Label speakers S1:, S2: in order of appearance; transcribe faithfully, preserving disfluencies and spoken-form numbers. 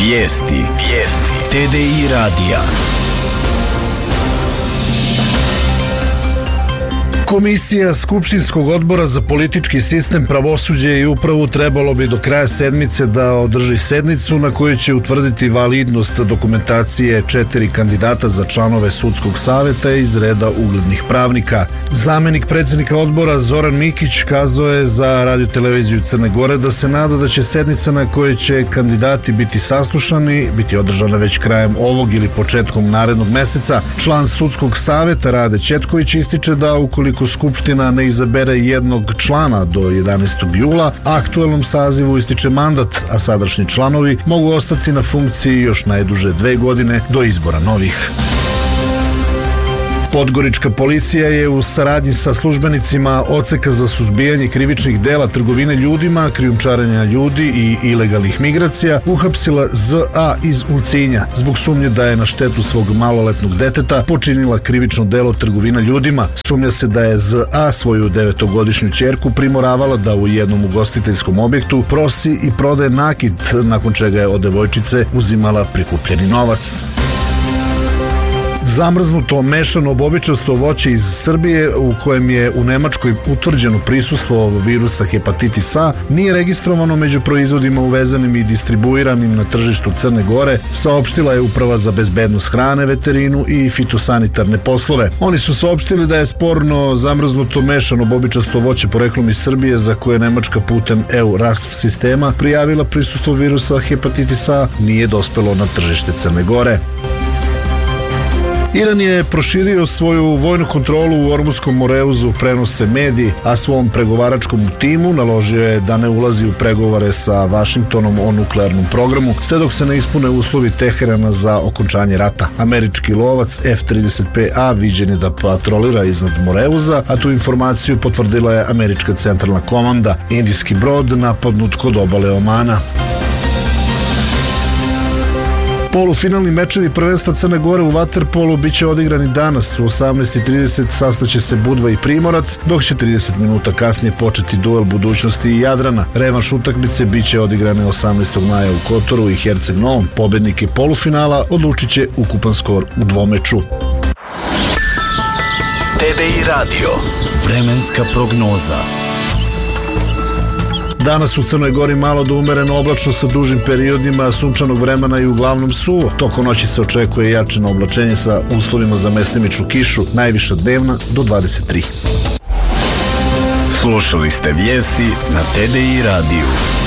S1: Vijesti. Vijesti. T D I radija.
S2: Komisija Skupštinskog odbora za politički sistem, pravosuđe i upravu trebalo bi do kraja sedmice da održi sednicu na kojoj će utvrditi validnost dokumentacije četiri kandidata za članove sudskog saveta iz reda uglednih pravnika. Zamenik predsjednika odbora Zoran Mikić kazao je za Radio-televiziju Crne Gore da se nada da će sednica na kojoj će kandidati biti saslušani biti održana već krajem ovog ili početkom narednog meseca. Član sudskog saveta Rade Ćetković ističe da ukoliko Skupština ne izabere jednog člana do jedanaestog jula, aktuelnom sazivu ističe mandat, a sadašnji članovi mogu ostati na funkciji još najduže dve godine do izbora novih. Podgorička policija je u saradnji sa službenicima Odseka za suzbijanje krivičnih dela trgovine ljudima, krijumčarenja ljudi i ilegalnih migracija uhapsila Z A iz Ulcinja zbog sumnje da je na štetu svog maloletnog deteta počinila krivično delo trgovina ljudima. Sumnja se da je Z A svoju devetogodišnju ćerku primoravala da u jednom ugostiteljskom objektu prosi i prodaje nakit, nakon čega je od devojčice uzimala prikupljeni novac. Zamrznuto mešano bobičasto voće iz Srbije, u kojem je u Nemačkoj utvrđeno prisustvo virusa hepatitis A, nije registrovano među proizvodima uvezenim i distribuiranim na tržištu Crne Gore, saopštila je Uprava za bezbednost hrane, veterinu i fitosanitarne poslove. Oni su saopštili da je sporno zamrznuto mešano bobičasto voće poreklom iz Srbije, za koje Nemačka putem E U R A S F sistema prijavila prisustvo virusa hepatitis A, nije dospelo na tržište Crne Gore. Iran je proširio svoju vojnu kontrolu u Ormunskom Moreuzu, prenose mediji, a svom pregovaračkom timu naložio je da ne ulazi u pregovore sa Vašingtonom o nuklearnom programu, sve dok se ne ispune uslovi Teherana za okončanje rata. Američki lovac F trideset pet A viđen je da patrolira iznad Moreuza, a tu informaciju potvrdila je Američka centralna komanda. Indijski brod napadnut kod obale Omana. Polufinalni mečevi prvenstva Crne Gore u vaterpolu biće odigrani danas. U osamnaest i trideset sastaće se Budva i Primorac, dok će trideset minuta kasnije početi duel budućnosti i Jadrana. Revanš utakmice biće odigrane osamnaestog maja u Kotoru i Herceg Novom. Pobednike polufinala odlučit će ukupan skor u dvomeču.
S1: T D I radio. Vremenska prognoza.
S2: Danas u Crnoj Gori malo do umereno oblačno sa dužim periodima sunčanog vremena i uglavnom suvo. Tokom noći se očekuje jačeno oblačenje sa uslovima za mestimičnu kišu, najviša dnevna do dvadeset tri.
S1: Slušali ste vijesti na T D I radiju.